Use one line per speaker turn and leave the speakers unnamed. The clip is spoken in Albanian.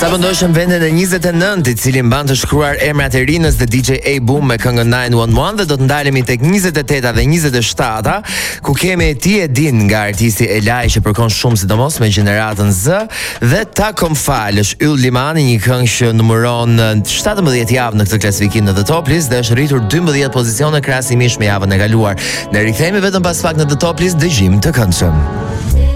Sa vendoshëm vendin e 29, i cili mban të shkruar emrat e Rinës dhe DJ A Boom me këngën 911 dhe do të ndalemi tek 28 dhe 27, ku kemi Ti e din nga artisti Elaj që përkon shumë sidomos me gjeneratën Z dhe Ta kom falësh Yll Limani, një këngë që numëron 17 javë në këtë klasifikim në The Top List dhe është rritur 12 pozicione krahasimisht me javën e kaluar. Ne rikthehemi vetëm pas pak në The Top List, dëgjim të këndshëm.